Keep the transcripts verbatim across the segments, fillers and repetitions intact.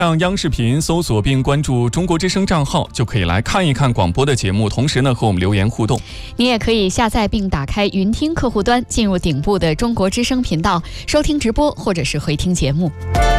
上央视频搜索并关注中国之声账号，就可以来看一看广播的节目，同时呢和我们留言互动。 你也可以下载并打开云听客户端，进入顶部的中国之声频道，收听直播或者是回听节目。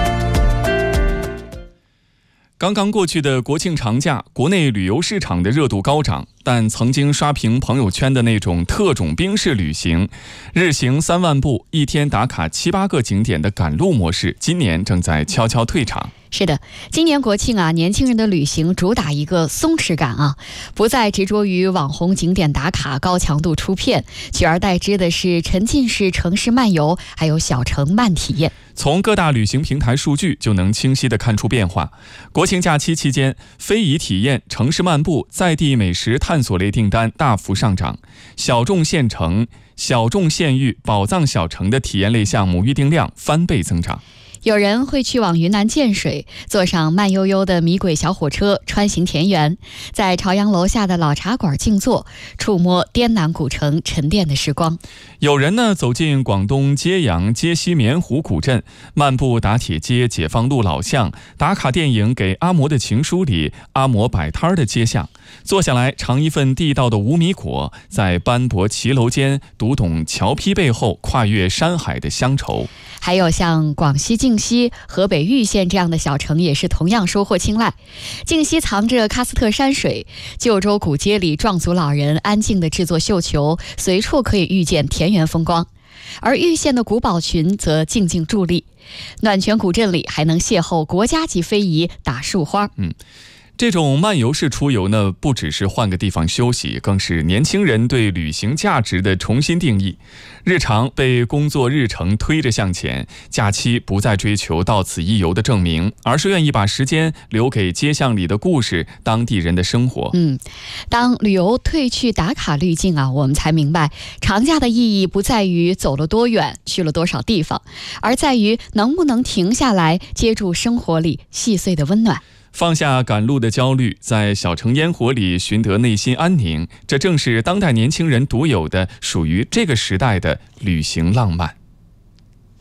刚刚过去的国庆长假，国内旅游市场的热度高涨，但曾经刷屏朋友圈的那种特种兵式旅行，日行三万步，一天打卡七八个景点的赶路模式，今年正在悄悄退场。 是的，今年国庆啊，年轻人的旅行主打一个松弛感啊，不再执着于网红景点打卡、高强度出片，取而代之的是沉浸式城市漫游，还有小城慢体验。 从各大旅行平台数据就能清晰地看出变化。国庆假期期间，非遗体验、城市漫步、在地美食探索类订单大幅上涨，小众县城、小众县域、宝藏小城的体验类项目预订量翻倍增长。 有人会去往云南建水，坐上慢悠悠的米轨小火车穿行田园，在朝阳楼下的老茶馆静坐，触摸滇南古城沉淀的时光。 有人呢走进广东揭阳揭西棉湖古镇，漫步打铁街、解放路老巷，打卡电影《给阿嬷的情书》里阿嬷摆摊的街巷，坐下来尝一份地道的无米果，在斑驳骑楼间读懂桥坯背后跨越山海的乡愁。 还有像广西靖西、河北玉县这样的小城也是同样收获青睐。靖西藏着喀斯特山水，旧州古街里壮族老人安静地制作绣球，随处可以遇见田园风光。而玉县的古堡群则静静伫立，暖泉古镇里还能邂逅国家级非遗打树花。 嗯。这种漫游式出游呢，不只是换个地方休息，更是年轻人对旅行价值的重新定义。日常被工作日程推着向前，假期不再追求到此一游的证明，而是愿意把时间留给街巷里的故事，当地人的生活。 嗯，当旅游褪去打卡滤镜啊，我们才明白，长假的意义不在于走了多远，去了多少地方，而在于能不能停下来，接住生活里细碎的温暖。 放下赶路的焦虑，在小城烟火里寻得内心安宁，这正是当代年轻人独有的、属于这个时代的旅行浪漫。